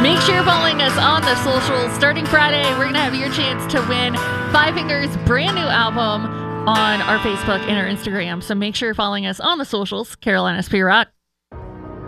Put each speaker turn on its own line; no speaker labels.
Make sure you're following us on the socials. Starting Friday, we're going to have your chance to win Five Fingers' brand new album on our Facebook and our Instagram. So make sure you're following us on the socials. Carolina SP Rock.